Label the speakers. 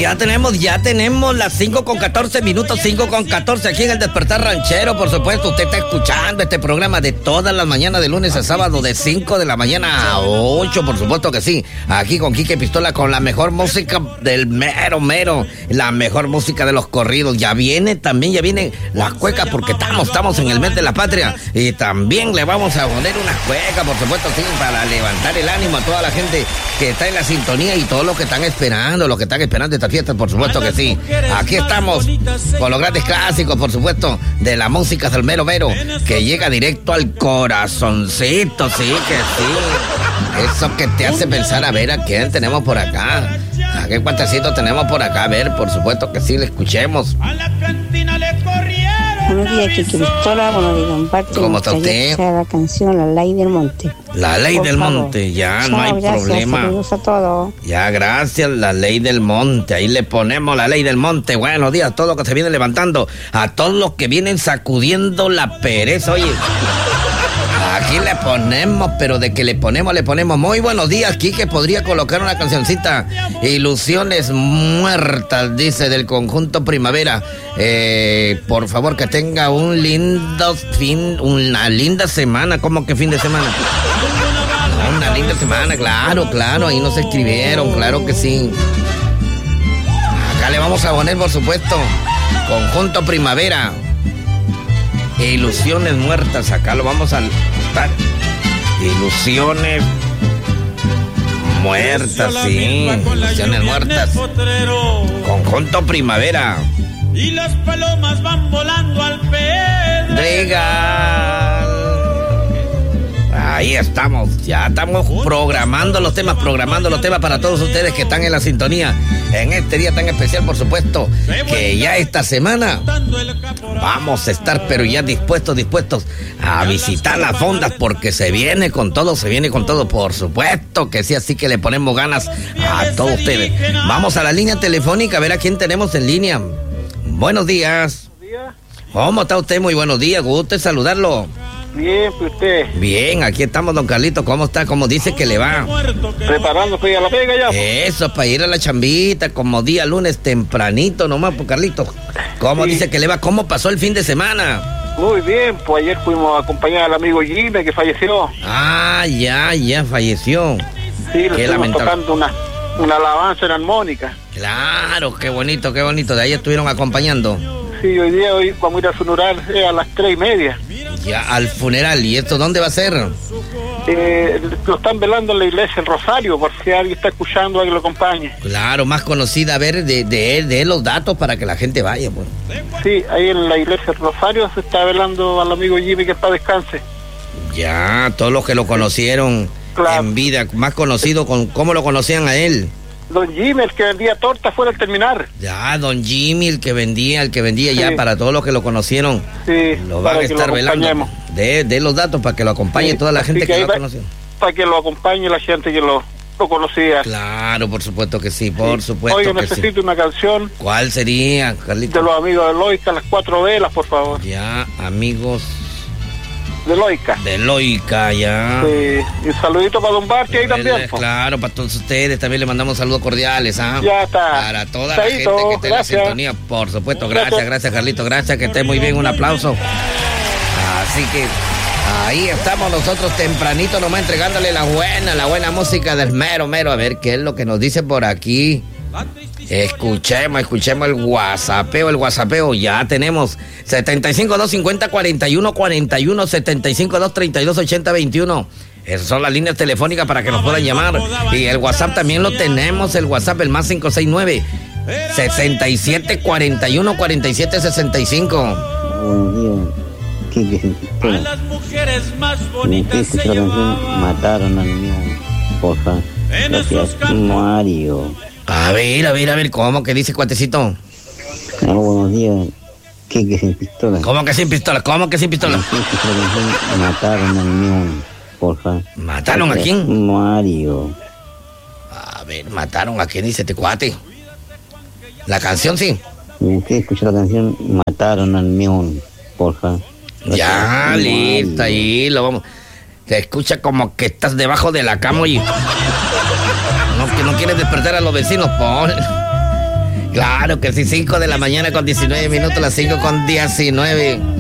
Speaker 1: ya tenemos las 5:14, 5:14 aquí en el Despertar Ranchero, por supuesto. Usted está escuchando este programa de todas las mañanas, de lunes a sábado, de 5 de la mañana a 8, por supuesto que sí. Aquí con Quique Pistola, con la mejor música del mero, la mejor música de los corridos. Ya vienen las cuecas, porque estamos en el mes de la patria. Y también le vamos a poner unas cuecas, por supuesto, sí, para levantar el ánimo a toda la gente que está en la sintonía y todos los que están esperando esta fiesta, por supuesto que sí. Aquí estamos con los grandes clásicos, por supuesto, de la música del mero, que llega directo al corazoncito, sí, que sí. Eso que te hace pensar, a ver, ¿a quién tenemos por acá? ¿A qué cuantecito tenemos por acá? A ver, por supuesto que sí, le escuchemos.
Speaker 2: Buenos días, Quique Pistola, buenos días, Don Barto.
Speaker 1: ¿Cómo está usted?
Speaker 2: La canción La Ley del Monte.
Speaker 1: La Ley del Monte, ya no hay problema.
Speaker 2: Saludos a todos.
Speaker 1: Ya, gracias, La Ley del Monte. Ahí le ponemos La Ley del Monte. Buenos días a todos los que se vienen levantando, a todos los que vienen sacudiendo la pereza. Oye, aquí le ponemos, pero de que le ponemos. Muy buenos días, Quique. Podría colocar una cancioncita, Ilusiones Muertas, dice, del conjunto Primavera. Por favor, que tenga una linda semana. ¿Cómo que fin de semana? Una linda semana, claro, ahí nos escribieron, claro que sí. Acá le vamos a poner, por supuesto, conjunto Primavera, Ilusiones Muertas. Acá lo vamos a estar. Ilusiones Muertas, sí, Ilusiones Muertas, conjunto Primavera.
Speaker 3: Y las palomas van volando al
Speaker 1: Regal. Ahí estamos, ya estamos programando los temas para todos ustedes que están en la sintonía en este día tan especial, por supuesto, que ya esta semana vamos a estar, pero ya dispuestos a visitar las fondas, porque se viene con todo, por supuesto que sí, así que le ponemos ganas a todos ustedes. Vamos a la línea telefónica a ver a quién tenemos en línea. Buenos días. ¿Cómo está usted? Muy buenos días, gusto en saludarlo.
Speaker 4: Bien, pues usted.
Speaker 1: Bien, aquí estamos, don Carlito. ¿Cómo está? ¿Cómo dice que le va?
Speaker 4: Preparándose para ir a la pega ya.
Speaker 1: Eso, para ir a la chambita, como día lunes tempranito nomás, pues, Carlito. ¿Cómo dice que le va? ¿Cómo pasó el fin de semana?
Speaker 4: Muy bien, pues ayer fuimos a acompañar al amigo Jimmy, que falleció.
Speaker 1: Ah, ya falleció.
Speaker 4: Sí, le estuvimos tocando una alabanza en armónica.
Speaker 1: Claro, qué bonito. De ahí estuvieron acompañando.
Speaker 4: Sí, hoy vamos a ir al funeral a las 3:30.
Speaker 1: Ya, al funeral. ¿Y esto dónde va a ser?
Speaker 4: Lo están velando en la iglesia El Rosario, por si alguien está escuchando, a que lo acompañe.
Speaker 1: Claro, más conocida, a ver, de los datos para que la gente vaya, pues.
Speaker 4: Sí, ahí en la iglesia El Rosario se está velando al amigo Jimmy, que para descanse.
Speaker 1: Ya, todos los que lo conocieron, claro, en vida, más conocido, ¿cómo lo conocían a él?
Speaker 4: Don Jimmy, el que vendía tortas fuera al terminar.
Speaker 1: Ya, don Jimmy, el que vendía, sí, ya, para todos los que lo conocieron.
Speaker 4: Sí,
Speaker 1: lo van a estar velando. De los datos para que lo acompañe, sí, toda la gente que lo conoció.
Speaker 4: Para que lo acompañe la gente que lo conocía.
Speaker 1: Claro, por supuesto que sí, por supuesto.
Speaker 4: Oye,
Speaker 1: que
Speaker 4: necesito una canción.
Speaker 1: ¿Cuál sería, Carlito?
Speaker 4: De los amigos de Loica, las 4 velas, por favor.
Speaker 1: Ya, amigos
Speaker 4: de
Speaker 1: Loica, ya.
Speaker 4: Sí. Y un saludito para Don Barty ahí también.
Speaker 1: Claro, para todos ustedes también le mandamos saludos cordiales.
Speaker 4: Ya está.
Speaker 1: Para toda la gente que esté en la sintonía, por supuesto. Gracias, Carlito. Gracias, que esté muy bien. Un aplauso. Así que ahí estamos nosotros tempranito nomás entregándole la buena música del mero. A ver qué es lo que nos dice por aquí. Escuchemos el WhatsAppeo. Ya tenemos 75-250-4141, 75-232-8021. Esas son las líneas telefónicas para que nos puedan llamar. Y el WhatsApp también lo tenemos, el WhatsApp, el más 569-6741-4765.
Speaker 5: Buenos días, Quique.
Speaker 3: A las mujeres más bonitas se
Speaker 5: mataron al mío, porfa. Gracias, Mario.
Speaker 1: A ver, ¿cómo que dice, cuatecito?
Speaker 5: Buenos días, Quique sin pistola.
Speaker 1: ¿Cómo que sin pistola?
Speaker 5: Mataron al mío, porfa.
Speaker 1: ¿Mataron a quién?
Speaker 5: Mario.
Speaker 1: A ver, ¿mataron a quién dice este cuate? ¿La canción sí?
Speaker 5: Usted escuchó la canción Mataron al mío, porfa.
Speaker 1: Ya, listo, ahí lo vamos. Se escucha como que estás debajo de la cama y... No, que no quieres despertar a los vecinos, pon. Claro que sí, 5 de la mañana con 19 minutos, las 5 con 19.